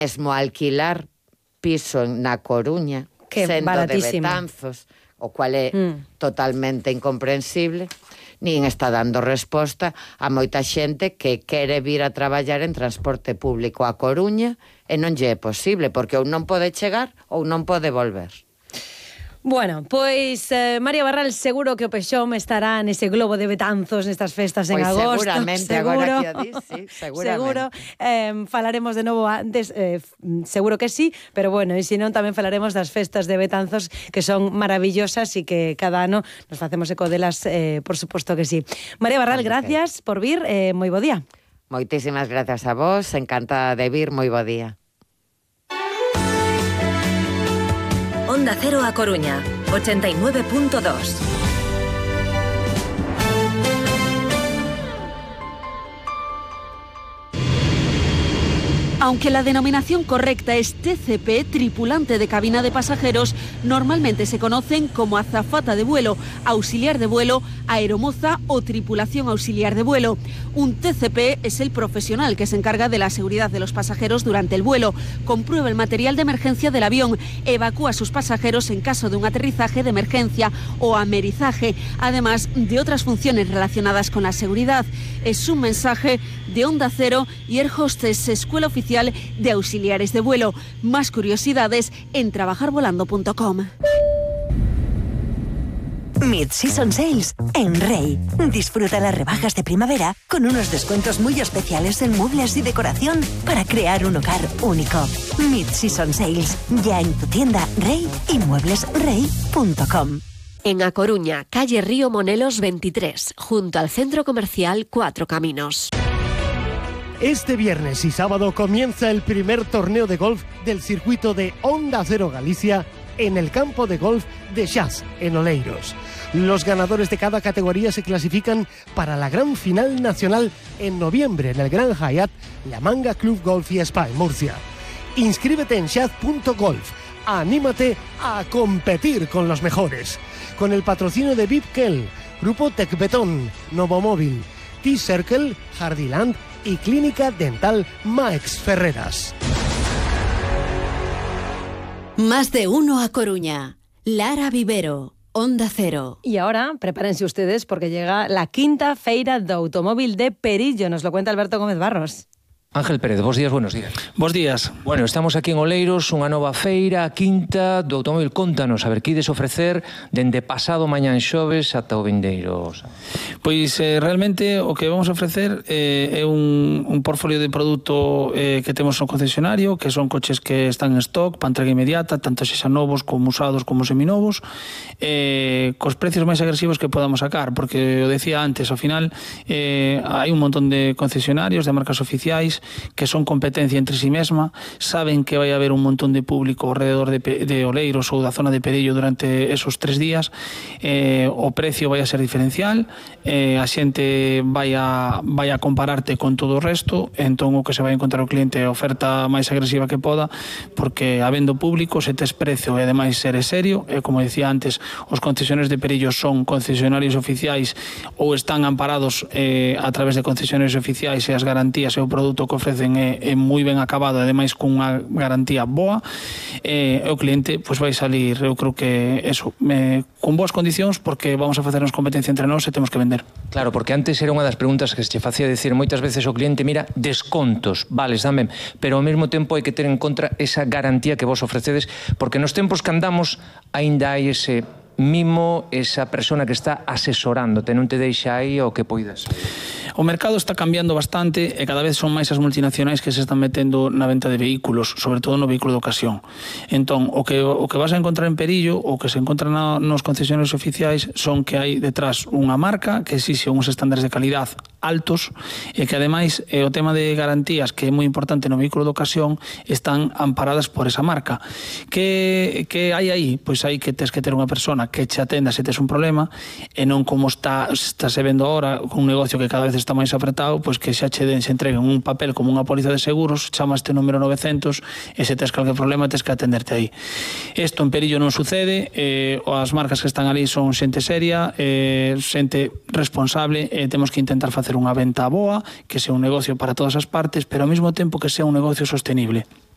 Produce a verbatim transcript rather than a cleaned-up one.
mesmo alquilar piso na Coruña, que sendo baratísimo. de Betanzos, o cual é mm. totalmente incomprensible, nin está dando resposta a moita xente que quere vir a traballar en transporte público a Coruña e non lle é posible, porque ou non pode chegar ou non pode volver. Bueno, pois eh, María Barral, seguro que o Pexón estará nese globo de Betanzos nestas festas en pois agosto. Seguramente, seguro, agora que o dis, sí, seguramente. Seguro, eh, falaremos de novo antes, eh, seguro que sí, pero bueno, e se non tamén falaremos das festas de Betanzos, que son maravillosas e que cada ano nos facemos eco delas, eh, por suposto que sí. María Barral, gracias por vir, eh, moi bo día. Moitísimas gracias a vos, encantada de vir, moi bo día. Onda Cero a Coruña, ochenta y nueve punto dos. Aunque la denominación correcta es T C P, tripulante de cabina de pasajeros, normalmente se conocen como azafata de vuelo, auxiliar de vuelo, aeromoza o tripulación auxiliar de vuelo. Un T C P es el profesional que se encarga de la seguridad de los pasajeros durante el vuelo, comprueba el material de emergencia del avión, evacúa a sus pasajeros en caso de un aterrizaje de emergencia o amerizaje, además de otras funciones relacionadas con la seguridad. Es un mensaje de Onda Cero y Air Hostess, Escuela Oficial de Auxiliares de Vuelo. Más curiosidades en trabajar volando punto com. Mid-Season Sales en Rey. Disfruta las rebajas de primavera con unos descuentos muy especiales en muebles y decoración para crear un hogar único. Mid-Season Sales ya en tu tienda Rey y muebles rey punto com. En A Coruña, calle Río Monelos veintitrés, junto al Centro Comercial Cuatro Caminos. Este viernes y sábado comienza el primer torneo de golf del circuito de Onda Cero Galicia en el campo de golf de Xas, en Oleiros. Los ganadores de cada categoría se clasifican para la gran final nacional en noviembre en el Gran Hyatt La Manga Club Golf y Spa en Murcia. Inscríbete en xaz punto golf. Anímate a competir con los mejores. Con el patrocinio de V I P Kel, Grupo Tecbetón, Novomóvil, T-Circle, Jardiland y Clínica Dental Maex Ferreras. Más de uno a Coruña. Lara Vivero, Onda Cero. Y ahora, prepárense ustedes porque llega la quinta Feira do Automóvil de Perillo. Nos lo cuenta Alberto Gómez Barros. Ángel Pérez, bos días, buenos días. Bos días. Bueno, estamos aquí en Oleiros, unha nova feira, a quinta do automóvil. Contanos, a ver, que ides ofrecer dende pasado mañán xoves ata o vindeiro? Pois eh, realmente o que vamos a ofrecer eh, é un, un portfolio de produto eh, que temos no concesionario, que son coches que están en stock para entrega inmediata, tanto xa novos como usados como seminovos, eh, cos precios máis agresivos que podamos sacar, porque o decía antes, ao final eh, hai un montón de concesionarios, de marcas oficiais, que son competencia entre sí mesma, saben que vai haber un montón de público alrededor de, de Oleiros ou da zona de Perillo durante esos tres días, eh, o precio vai a ser diferencial, eh, a xente vai a, vai a compararte con todo o resto, entón o que se vai encontrar o cliente é a oferta máis agresiva que poda, porque habendo público, se tes precio e ademais ser serio, e como decía antes, os concesionarios de Perillo son concesionarios oficiais ou están amparados eh, a través de concesionarios oficiais e as garantías e o produto que ofrecen é, é moi ben acabado, ademais cunha garantía boa, e o cliente pois vai salir, eu creo que eso, me, con boas condicións, porque vamos a facernos competencia entre nós e temos que vender. Claro, porque antes era unha das preguntas que se facía decir moitas veces o cliente, mira, descontos, vales, dame, pero ao mesmo tempo hai que ter en contra esa garantía que vos ofrecedes, porque nos tempos que andamos aínda hai ese mimo, esa persona que está asesorándote, non te deixa aí o que poidas. O mercado está cambiando bastante e cada vez son máis as multinacionais que se están metendo na venta de vehículos, sobre todo no vehículo de ocasión. Entón, o que, o que vas a encontrar en Perillo, o que se encontra na, nos concesionarios oficiais, son que hai detrás unha marca que exixe uns estándares de calidad altos e que ademais eh, o tema de garantías, que é moi importante no vehículo de ocasión, están amparadas por esa marca. Que, que hai aí? Pois hai que tes que ter unha persona que che atenda se tes un problema e non como está, está se vendo ahora con un negocio que cada vez está máis apretado, pois que xa che den, se entreguen un papel como unha póliza de seguros, chamas este número novecentos e se tes calquer problema tes que atenderte aí. Isto en Perillo non sucede, eh, as marcas que están ali son xente seria, eh, xente responsable, e eh, temos que intentar facer unha venta boa, que sea un negocio para todas as partes, pero ao mesmo tempo que sea un negocio sostenible.